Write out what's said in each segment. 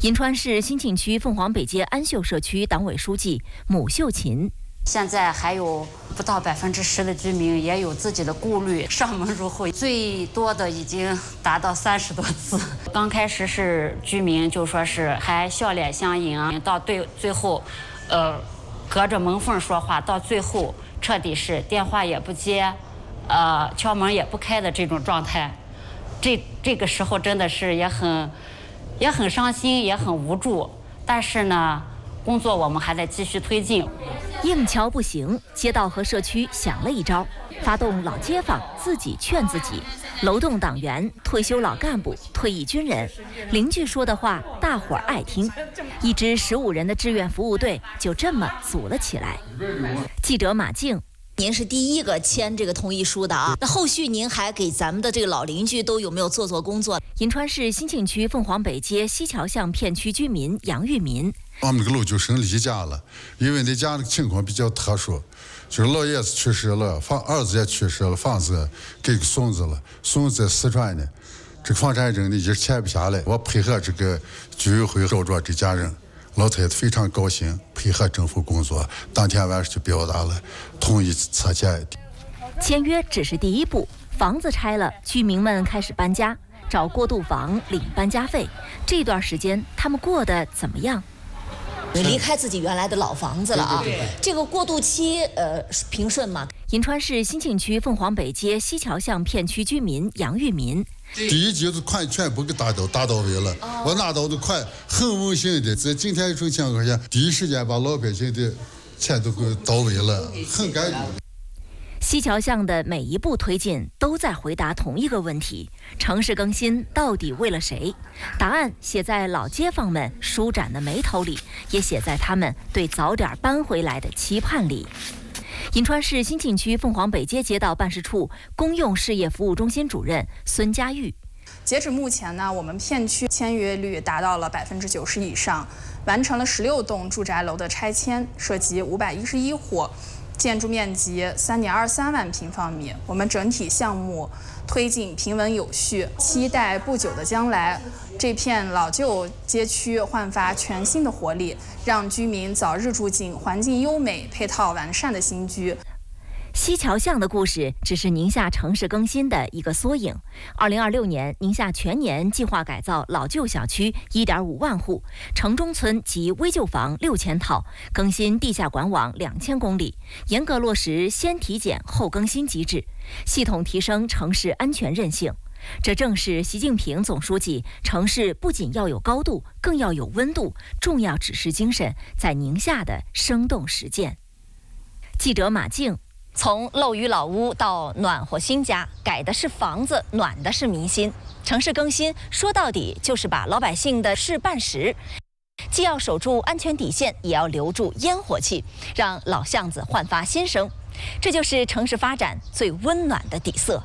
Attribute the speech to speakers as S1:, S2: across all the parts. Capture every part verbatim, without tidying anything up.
S1: 银川市新沁区凤凰北街安秀社区党委书记母秀琴。
S2: 现在还有不到百分之十的居民也有自己的顾虑，上门入户最多的已经达到三十多次。刚开始是居民就说是还笑脸相迎，到对最后，呃，隔着门缝说话，到最后彻底是电话也不接，呃，敲门也不开的这种状态。这这个时候真的是也很也很伤心，也很无助。但是呢，工作我们还在继续推进。
S1: 硬桥不行，街道和社区想了一招，发动老街坊自己劝自己，楼栋党员、退休老干部、退役军人，邻居说的话大伙儿爱听，一支十五人的志愿服务队就这么组了起来。记者马静。
S3: 您是第一个签这个同意书的啊，那后续您还给咱们的这个老邻居都有没有做做工作？
S1: 银川市新沁区凤凰北街西桥巷片区居民杨玉民，
S4: 我们这个楼就剩离家了，因为那家的情况比较特殊，就是老爷子去世了，房儿子也去世了，房子给个孙子了，孙子在四川呢，这个房产证呢一直签不下来，我配合这个居委会找着这家人。老太太非常高兴，配合政府工作，当天晚上就表达了同意拆迁。
S1: 签约只是第一步，房子拆了，居民们开始搬家，找过渡房领搬家费。这段时间他们过得怎么样？
S3: 你离开自己原来的老房子了啊？对对对，这个过渡期呃平顺吗？
S1: 银川市新沁区凤凰北街西桥巷片区居民杨玉民。
S4: 第一阶段款全部给打到打到位了，哦、我拿到的款很稳性的，在今天这种情况下，第一时间把老百姓的钱都给到位了，很感动。
S1: 西桥巷的每一步推进都在回答同一个问题：城市更新到底为了谁？答案写在老街坊们舒展的眉头里，也写在他们对早点搬回来的期盼里。银川市新沁区凤凰北街街道办事处公用事业服务中心主任孙佳玉，
S5: 截止目前呢，我们片区签约率达到了百分之九十以上，完成了十六栋住宅楼的拆迁，涉及五百一十一户，建筑面积三点二三万平方米。我们整体项目推进平稳有序，期待不久的将来，这片老旧街区焕发全新的活力，让居民早日住进环境优美、配套完善的新居。
S1: 西桥巷的故事只是宁夏城市更新的一个缩影。二零二六年，宁夏全年计划改造老旧小区一点五万户，城中村及危旧房六千套，更新地下管网两千公里，严格落实先体检后更新机制，系统提升城市安全韧性。这正是习近平总书记城市不仅要有高度，更要有温度重要指示精神在宁夏的生动实践。记者马静。从漏雨老屋到暖和新家，改的是房子，暖的是民心。城市更新说到底就是把老百姓的事办实，既要守住安全底线，也要留住烟火气，让老巷子焕发新生。这就是城市发展最温暖的底色。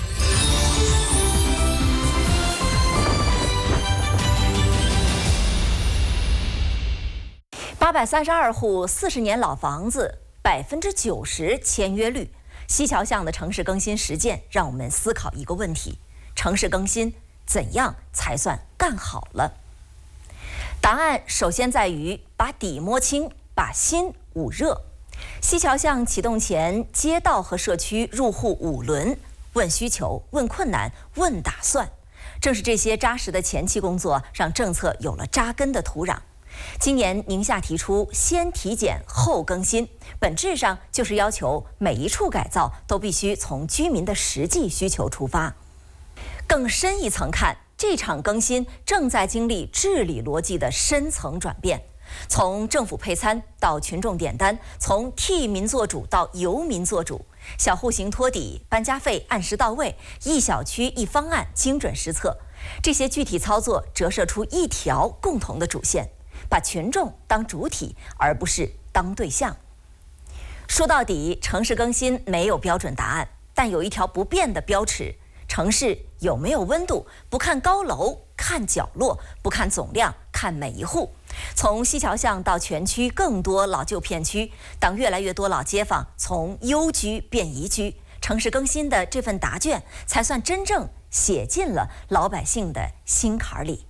S1: 八百三十二户四十年老房子，百分之九十签约率。西桥巷的城市更新实践让我们思考一个问题：城市更新怎样才算干好了？答案首先在于把底摸清，把心捂热。西桥巷启动前，街道和社区入户五轮，问需求、问困难、问打算。正是这些扎实的前期工作，让政策有了扎根的土壤。今年宁夏提出先体检后更新，本质上就是要求每一处改造都必须从居民的实际需求出发。更深一层看，这场更新正在经历治理逻辑的深层转变，从政府配餐到群众点单，从替民做主到由民做主，小户型托底，搬家费按时到位，一小区一方案，精准施策。这些具体操作折射出一条共同的主线，把群众当主体，而不是当对象。说到底，城市更新没有标准答案，但有一条不变的标尺：城市有没有温度，不看高楼，看角落；不看总量，看每一户。从西桥巷到全区更多老旧片区，当越来越多老街坊从优居变宜居，城市更新的这份答卷才算真正写进了老百姓的心坎里。